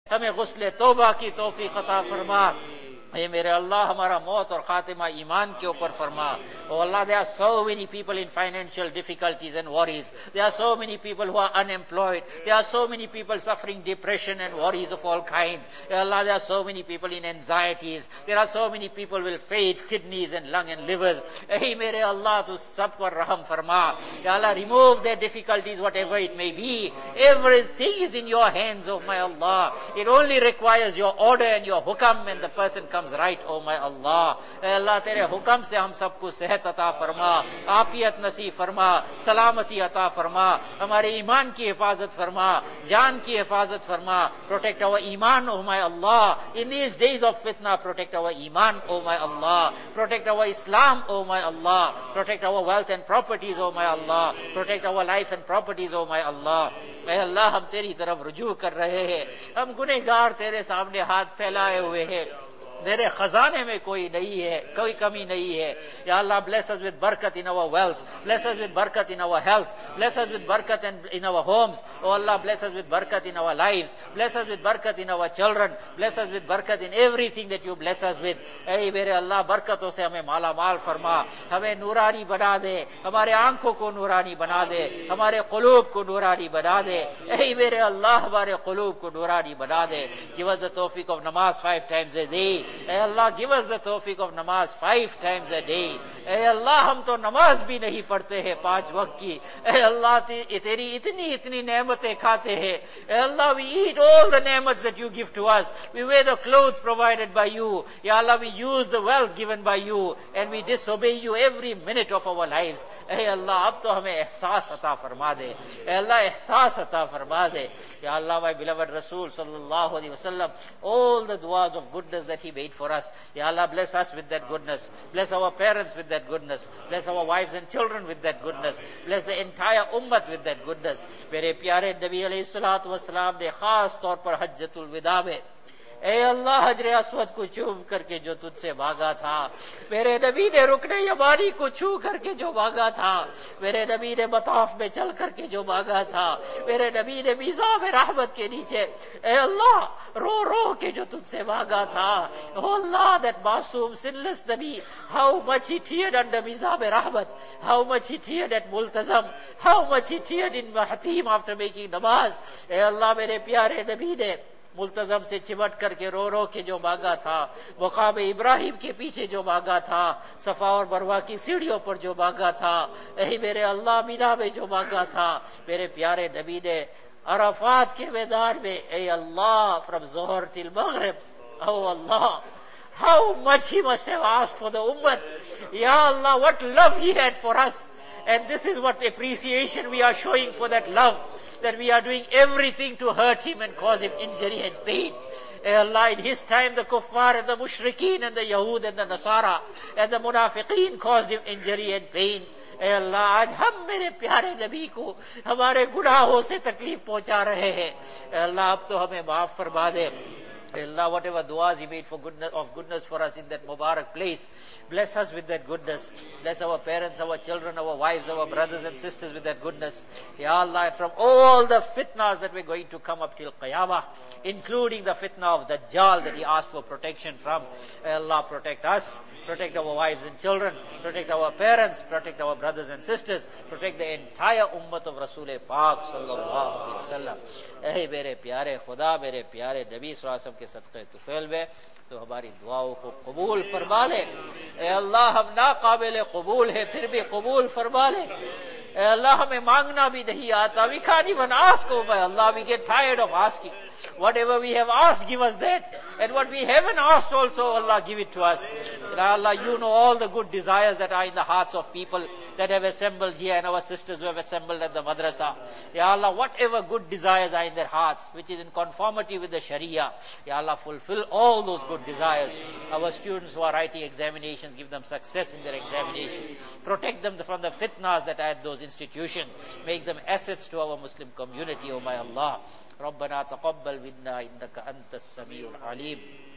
हमें गुस्ल तौबा की तौफीक अता फरमा। हे मेरे अल्लाह, हमारा मौत और खातिमा ईमान के ऊपर फरमा। ओ अल्लाह, there are so many people in financial difficulties and worries. There are so many people who are unemployed. There are so many people suffering depression and worries of all kinds. Ya Allah, there are so many people in anxieties. There are so many people with failed kidneys and lung and livers. Hey mere Allah, tu sab par raham farma. Ya Allah, remove their difficulties, whatever it may be. Everything is in your hands, oh my Allah. It only requires your order and your hukam, and the person comes right, oh my Allah. Hey Allah, tere hukam se hum sabko sehat अता फरमा, आफियत नसीब फरमा, सलामती अता फरमा, हमारे ईमान की हिफाजत फरमा, जान की हिफाजत फरमा. Protect our iman, oh my Allah. In these days of fitna, protect our iman, oh my Allah. Protect our Islam, oh my Allah. Protect our wealth and properties, oh my Allah. Protect our life and properties, oh my Allah. ऐ अल्लाह, हम तेरी तरफ रुजू कर रहे हैं, हम गुनहगार तेरे सामने हाथ फैलाए हुए हैं. तेरे खजाने में कोई नहीं है, कोई कमी नहीं है. या अल्लाह, bless us with barakat in our wealth, bless us with barakat in our health, bless us with barakat in our homes. Oh Allah, bless us with barakat in our lives, bless us with barakat in our children, bless us with barakat in everything that you bless us with. ऐ मेरे अल्लाह, बरकतों से हमें माला माल फरमा, हमें नूरानी बना दे, हमारे आंखों को नूरानी बना दे, हमारे क़ुलूब को नूरानी बना दे. ऐ मेरे अल्लाह, हमारे क़ुलूब को नूरानी बना दे. Give us the tawfiq of namaz 5 times a day. Hey Allah, give us the tawfiq of namaz 5 times a day. Hey Allah, हम तो नमाज भी नहीं पढ़ते हैं 5 वक्त की. Hey Allah, तेरी इतनी नेमतें खाते हैं. Hey Allah, we eat all the ne'mats that you give to us. We wear the clothes provided by you. Ya Allah, we use the wealth given by you, and we disobey you every minute of our lives. Hey Allah, अब तो हमें एहसास अता फरमा दे. Hey Allah, एहसास अता फरमा दे. Ya Allah, my beloved Rasul sallallahu alaihi wasallam, all the du'as of goodness that he made for us. Ya Allah, bless us with that goodness. Bless our parents with that goodness. Bless our wives and children with that goodness. Bless the entire ummah with that goodness. मेरे प्यारे नबी अलैहिस्सलातु वस्सलाम ने खास तौर पर हज्जतुल विदा में, ए अल्लाह, हजरे Aswad को चूम करके जो तुझसे भागा था, मेरे नबी ने रुकने यमानी को छू करके जो भागा था, मेरे नबी ने मताफ में चल करके जो भागा था, मेरे नबी ने मीज़ाब रहमत के नीचे, ए अल्लाह, रो रो के जो तुझसे भागा था. ओ अल्लाह, that मासूम sinless Nabi, how much he teared under मीज़ाब रहमत, how much he teared at मुल्तज़म, how much he teared in महतीम after making namaz. ए अल्लाह, मेरे प्यारे नबी ने मुल्तज़म से चिमट करके रो रो के जो भागा था, मकाम इब्राहिम के पीछे जो भागा था, सफा और मरवा की सीढ़ियों पर जो भागा था, यही मेरे अल्लाह मीना में जो भागा था, मेरे प्यारे नबी ने अराफात के मैदान में, ए अल्लाह, from Johar till मग़रिब, O Allah, how much he must have asked for the ummah. Ya Allah, what love he had for us. And this is what appreciation we are showing for that love, that we are doing everything to hurt him and cause him injury and pain. Eh Allah, in his time the kuffar and the mushrikeen and the Yahud and the Nasara and the munafiqeen caused him injury and pain. ए अल्लाह, आज हम मेरे प्यारे नबी को हमारे गुनाहों से तकलीफ पहुंचा रहे हैं. अल्लाह, अब तो हमें माफ फरमा दे. Allah, whatever du'as he made for goodness for us in that Mubarak place, bless us with that goodness. Bless our parents, our children, our wives, our brothers and sisters with that goodness. Ya Allah, from all the fitnas that we're going to come up till Qiyamah, including the fitna of Dajjal that he asked for protection from, Allah, protect us, protect our wives and children, protect our parents, protect our brothers and sisters, protect the entire ummah of Rasul Pak sallallahu alaihi wasallam. ऐ मेरे प्यारे खुदा, मेरे प्यारे नबी सल्लल्लाहु अलैहि वसल्लम के सदक़े तुफ़ैल में तो हमारी दुआओं को कबूल फरमा ले. ऐ अल्लाह, हम नाक़ाबिल कबूल है, फिर भी कबूल फरमा ले. ऐ अल्लाह, हमें मांगना भी नहीं आता. We can't even ask, oh my Allah, we get tired of asking. Whatever we have asked, give us that. And what we haven't asked also, Allah, give it to us. Ya Allah, you know all the good desires that are in the hearts of people that have assembled here and our sisters who have assembled at the madrasa. Ya Allah, whatever good desires are in their hearts, which is in conformity with the Sharia, Ya Allah, fulfill all those good desires. Our students who are writing examinations, give them success in their examination. Protect them from the fitnas that are at those institutions. Make them assets to our Muslim community, O my Allah. ربنا تقبل منا إنك أنت السميع العليم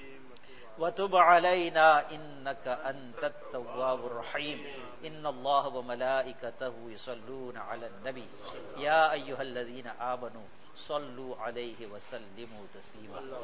وتب علينا إنك أنت التواب الرحيم إن الله وملائكته يصلون على النبي يا أيها الذين آمنوا صلوا عليه وسلموا تسليما.